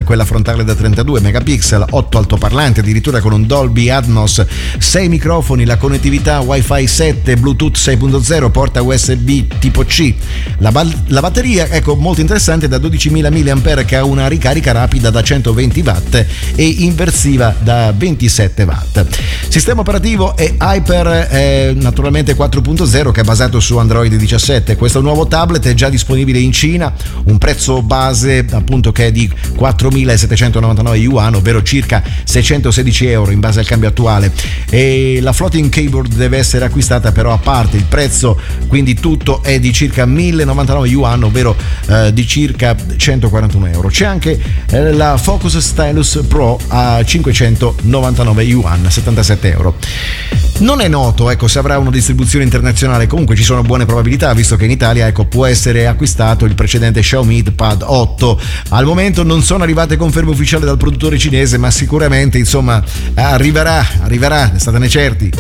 quella frontale da 32 megapixel, 8 altoparlanti, addirittura con un Dolby Atmos, 6 microfoni, la connettività Wi-Fi 7, Bluetooth 6.0, porta USB tipo C. La batteria, ecco, molto interessante, da 12.000 mAh, che ha una ricarica rapida da 120 watt e inversiva da 27 watt. Sistema operativo è Hyper, naturalmente 4.0, che è basato su Android 17. Questo nuovo tablet è già disponibile in Cina, un prezzo base appunto che è di 4.799 yuan, ovvero circa 616 euro in base al cambio attuale, e la floating keyboard deve essere acquistata però a parte. Il prezzo quindi tutto è di circa 1.099 yuan, ovvero di circa 141 euro. C'è anche la Focus Stylus Pro a 599 yuan, 77 euro. Non è noto, ecco, se avrà una distribuzione internazionale. Comunque ci sono buone probabilità, visto che in Italia, ecco, può essere acquistato il precedente Xiaomi Pad 8. Al momento non sono arrivate conferme ufficiali dal produttore cinese, ma sicuramente, insomma, arriverà, statene certi.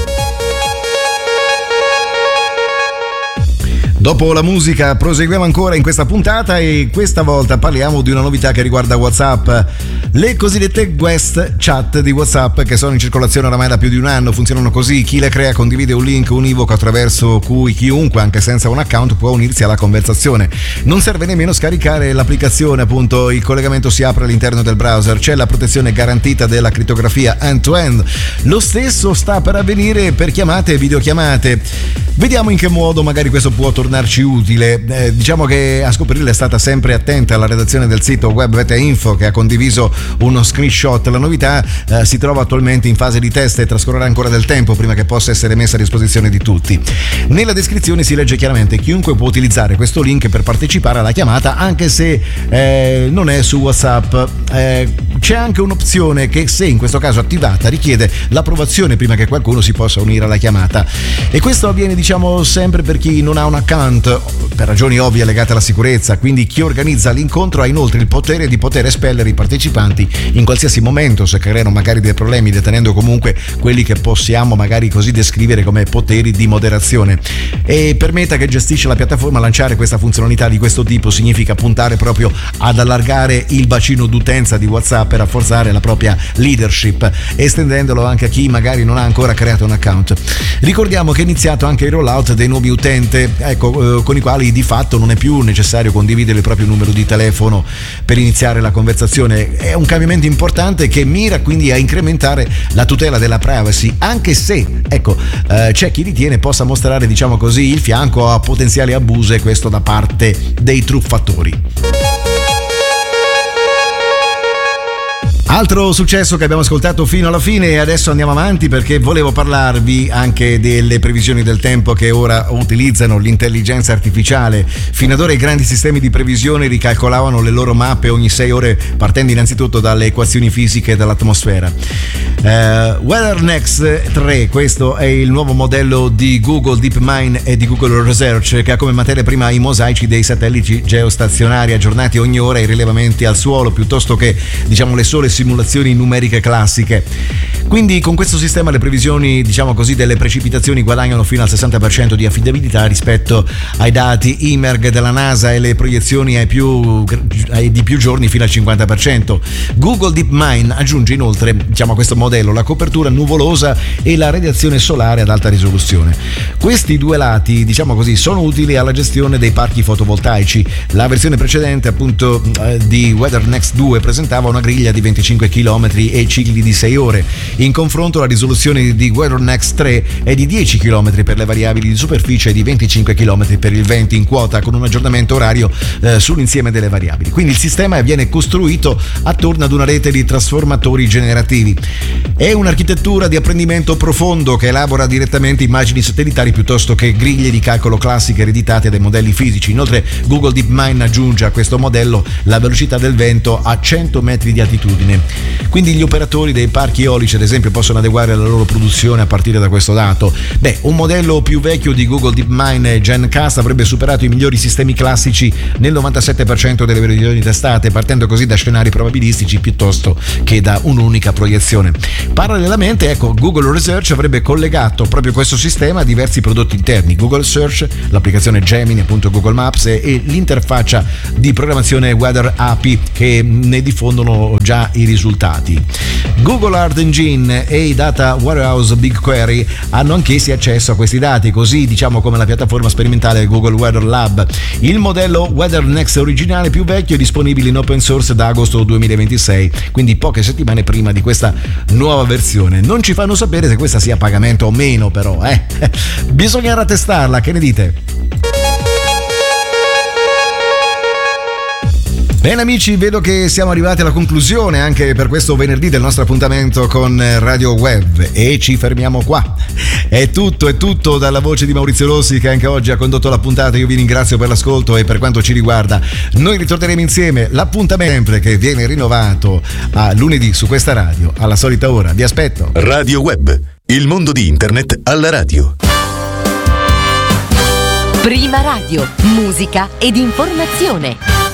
Dopo la musica proseguiamo ancora in questa puntata, e questa volta parliamo di una novità che riguarda WhatsApp. Le cosiddette guest chat di WhatsApp, che sono in circolazione oramai da più di un anno, funzionano così: chi le crea condivide un link univoco attraverso cui chiunque, anche senza un account, può unirsi alla conversazione. Non serve nemmeno scaricare l'applicazione, appunto, il collegamento si apre all'interno del browser, c'è la protezione garantita della crittografia end-to-end. Lo stesso sta per avvenire per chiamate e videochiamate. Vediamo in che modo magari questo può tornarci utile. Diciamo che a scoprirla è stata sempre attenta la redazione del sito web Vete Info, che ha condiviso uno screenshot. La novità si trova attualmente in fase di test e trascorrerà ancora del tempo prima che possa essere messa a disposizione di tutti. Nella descrizione si legge chiaramente: chiunque può utilizzare questo link per partecipare alla chiamata, anche se non è su WhatsApp. C'è anche un'opzione che, se in questo caso attivata, richiede l'approvazione prima che qualcuno si possa unire alla chiamata, e questo avviene, diciamo, sempre per chi non ha un account, per ragioni ovvie legate alla sicurezza. Quindi chi organizza l'incontro ha inoltre il potere di poter espellere i partecipanti in qualsiasi momento se creano magari dei problemi, detenendo comunque quelli che possiamo magari così descrivere come poteri di moderazione. E per Meta, che gestisce la piattaforma, lanciare questa funzionalità di questo tipo significa puntare proprio ad allargare il bacino d'utenza di WhatsApp e rafforzare la propria leadership, estendendolo anche a chi magari non ha ancora creato un account. Ricordiamo che è iniziato anche il rollout dei nuovi utenti, ecco, con i quali di fatto non è più necessario condividere il proprio numero di telefono per iniziare la conversazione. È un cambiamento importante che mira quindi a incrementare la tutela della privacy, anche se, ecco, c'è chi ritiene possa mostrare, diciamo così, il fianco a potenziali abusi, e questo da parte dei truffatori. Altro successo che abbiamo ascoltato fino alla fine, e adesso andiamo avanti perché volevo parlarvi anche delle previsioni del tempo che ora utilizzano l'intelligenza artificiale. Fino ad ora i grandi sistemi di previsione ricalcolavano le loro mappe ogni 6 ore, partendo innanzitutto dalle equazioni fisiche dell'atmosfera. WeatherNext 3, questo è il nuovo modello di Google DeepMind e di Google Research, che ha come materia prima i mosaici dei satelliti geostazionari aggiornati ogni ora, e i rilevamenti al suolo, piuttosto che, diciamo, le sole simulazioni numeriche classiche. Quindi con questo sistema le previsioni, diciamo così, delle precipitazioni guadagnano fino al 60% di affidabilità rispetto ai dati IMERG della NASA, e le proiezioni di più giorni fino al 50%. Google DeepMind aggiunge inoltre, diciamo, a questo modello la copertura nuvolosa e la radiazione solare ad alta risoluzione. Questi due lati, diciamo così, sono utili alla gestione dei parchi fotovoltaici. La versione precedente, appunto, di WeatherNext 2 presentava una griglia di 25 km e cicli di 6 ore. In confronto, la risoluzione di WeatherNext 3 è di 10 km per le variabili di superficie e di 25 km per il vento in quota, con un aggiornamento orario sull'insieme delle variabili. Quindi il sistema viene costruito attorno ad una rete di trasformatori generativi. È un'architettura di apprendimento profondo che elabora direttamente immagini satellitari piuttosto che griglie di calcolo classiche ereditate dai modelli fisici. Inoltre Google DeepMind aggiunge a questo modello la velocità del vento a 100 metri di altitudine, Quindi gli operatori dei parchi eolici, ad esempio, possono adeguare la loro produzione a partire da questo dato. Un modello più vecchio di Google DeepMind Gencast avrebbe superato i migliori sistemi classici nel 97% delle versioni testate, partendo così da scenari probabilistici piuttosto che da un'unica proiezione. Parallelamente, Google Research avrebbe collegato proprio questo sistema a diversi prodotti interni: Google Search, l'applicazione Gemini, appunto Google Maps, e l'interfaccia di programmazione Weather API che ne diffondono già i risultati. Google Earth Engine e i Data Warehouse BigQuery hanno anch'essi accesso a questi dati, così come la piattaforma sperimentale Google Weather Lab. Il modello WeatherNext originale più vecchio è disponibile in open source da agosto 2026, quindi poche settimane prima di questa nuova versione. Non ci fanno sapere se questa sia a pagamento o meno, però bisognerà testarla, che ne dite? Bene amici, vedo che siamo arrivati alla conclusione anche per questo venerdì del nostro appuntamento con Radio Web e ci fermiamo qua. È tutto dalla voce di Maurizio Rossi, che anche oggi ha condotto la puntata. Io vi ringrazio per l'ascolto e per quanto ci riguarda noi ritorneremo insieme. L'appuntamento sempre che viene rinnovato a lunedì su questa radio alla solita ora. Vi aspetto. Radio Web, il mondo di internet alla radio. Prima radio, musica ed informazione.